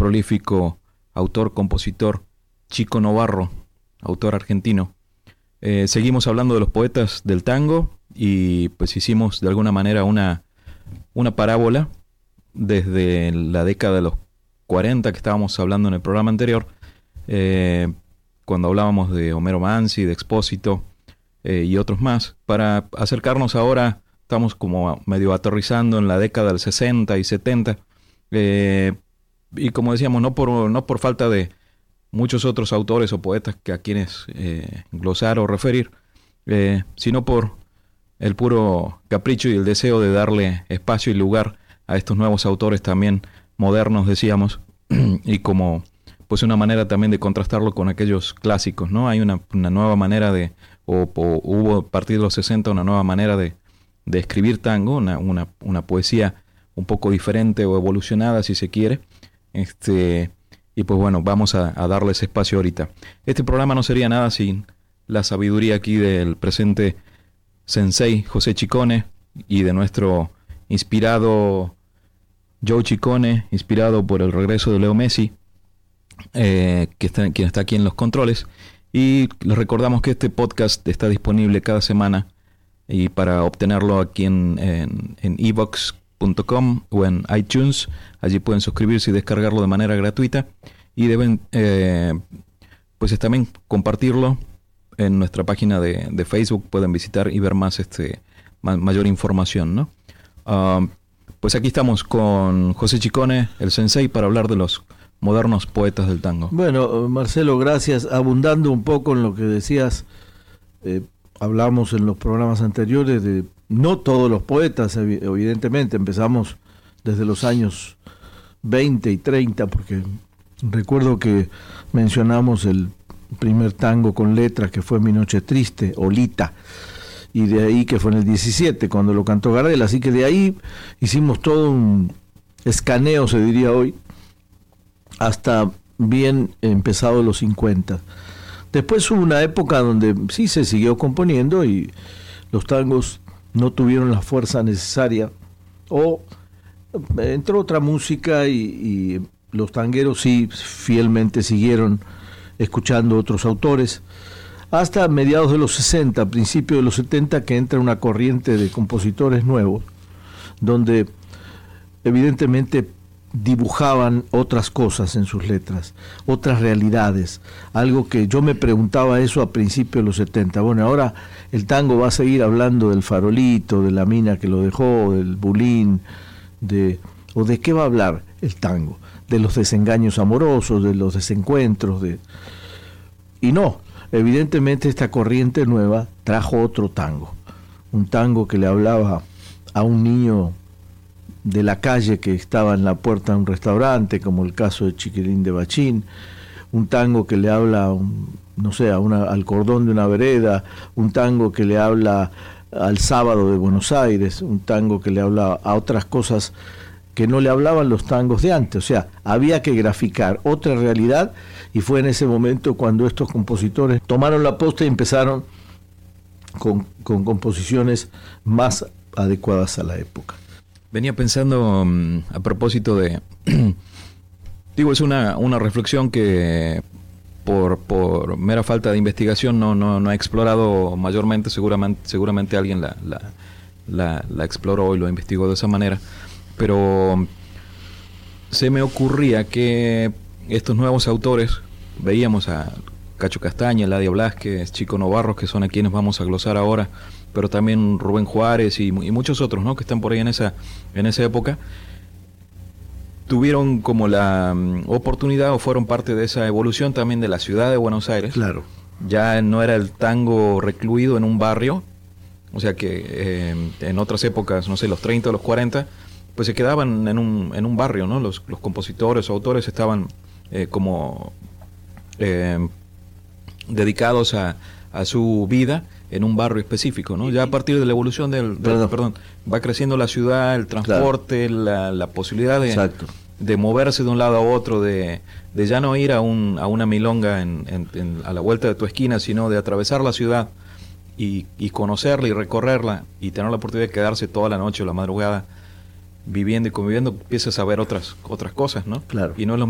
prolífico autor, compositor Chico Novarro, autor argentino. Seguimos hablando de los poetas del tango y pues hicimos de alguna manera una parábola desde la década de los 40 que estábamos hablando en el programa anterior, cuando hablábamos de Homero Mansi, de Expósito y otros más, para acercarnos ahora. Estamos como medio aterrizando en la década del 60 y 70, y como decíamos, no por falta de muchos otros autores o poetas a quienes glosar o referir, sino por el puro capricho y el deseo de darle espacio y lugar a estos nuevos autores también modernos, decíamos, y como pues una manera también de contrastarlo con aquellos clásicos, ¿no? Hay una nueva manera o hubo a partir de los 60 una nueva manera de escribir tango, una poesía un poco diferente o evolucionada, si se quiere. Y pues bueno, vamos a darle ese espacio ahorita. Este programa no sería nada sin la sabiduría aquí del presente sensei José Chicone y de nuestro inspirado Joe Chicone, inspirado por el regreso de Leo Messi, quien está aquí en los controles. Y les recordamos que este podcast está disponible cada semana, y para obtenerlo aquí en evox.com o en iTunes, allí pueden suscribirse y descargarlo de manera gratuita, y deben pues también compartirlo en nuestra página de Facebook. Pueden visitar y ver más mayor información, ¿no? Pues aquí estamos con José Chicone, el sensei, para hablar de los modernos poetas del tango. Bueno, Marcelo, gracias. Abundando un poco en lo que decías, hablamos en los programas anteriores de no todos los poetas, evidentemente. Empezamos desde los años 20 y 30, porque recuerdo que mencionamos el primer tango con letras, que fue Mi Noche Triste, Olita, y de ahí que fue en el 17, cuando lo cantó Gardel. Así que de ahí hicimos todo un escaneo, se diría hoy, hasta bien empezados los 50. Después hubo una época donde sí se siguió componiendo y los tangos no tuvieron la fuerza necesaria, o entró otra música y los tangueros sí fielmente siguieron escuchando otros autores, hasta mediados de los 60, principios de los 70, que entra una corriente de compositores nuevos, donde evidentemente dibujaban otras cosas en sus letras, otras realidades, algo que yo me preguntaba eso a principios de los 70. Bueno, ahora el tango va a seguir hablando del farolito, de la mina que lo dejó, del bulín, ¿o de qué va a hablar el tango? De los desengaños amorosos, de los desencuentros, y no, evidentemente esta corriente nueva trajo otro tango, un tango que le hablaba a un niño de la calle que estaba en la puerta de un restaurante, como el caso de Chiquilín de Bachín, un tango que le habla, al cordón de una vereda, un tango que le habla al sábado de Buenos Aires, un tango que le habla a otras cosas que no le hablaban los tangos de antes. O sea, había que graficar otra realidad, y fue en ese momento cuando estos compositores tomaron la posta y empezaron con composiciones más adecuadas a la época. Venía pensando a propósito de... es una reflexión que por mera falta de investigación no he explorado mayormente. Seguramente alguien la exploró y lo investigó de esa manera. Pero se me ocurría que estos nuevos autores, veíamos a Cacho Castaña, Eladia Blasquez, Chico Novarro, que son a quienes vamos a glosar ahora, pero también Rubén Juárez y muchos otros, ¿no?, que están por ahí en esa época, tuvieron como la oportunidad o fueron parte de esa evolución también de la ciudad de Buenos Aires. Claro. Ya no era el tango recluido en un barrio, o sea que en otras épocas, no sé, los 30 o los 40, pues se quedaban en un barrio, ¿no? Los compositores o autores estaban dedicados a su vida en un barrio específico, ¿no? Ya a partir de la evolución va creciendo la ciudad, el transporte, claro, la posibilidad de moverse de un lado a otro, de ya no ir a una milonga a la vuelta de tu esquina, sino de atravesar la ciudad y conocerla y recorrerla y tener la oportunidad de quedarse toda la noche o la madrugada viviendo y conviviendo. Empiezas a ver otras cosas, ¿no? Claro. Y no es lo